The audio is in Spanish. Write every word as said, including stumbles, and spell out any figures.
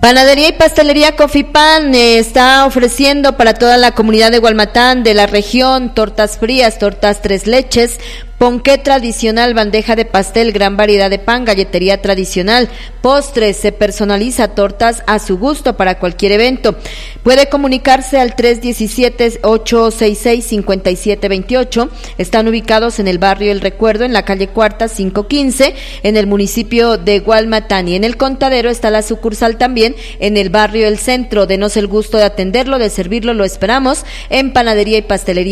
Panadería y Pastelería Coffee Pan eh, está ofreciendo para toda la comunidad de Hualmatán, de la región, tortas frías, tortas tres leches, ponqué tradicional, bandeja de pastel, gran variedad de pan, galletería tradicional, postres, se personaliza, tortas a su gusto para cualquier evento. Puede comunicarse al tres uno siete, ocho seis seis, cinco siete dos ocho. Están ubicados en el barrio El Recuerdo, en la calle Cuarta, quinientos quince, en el municipio de Hualmatán. Y en el Contadero está la sucursal también en el barrio El Centro. Denos el gusto de atenderlo, de servirlo, lo esperamos en Panadería y Pastelería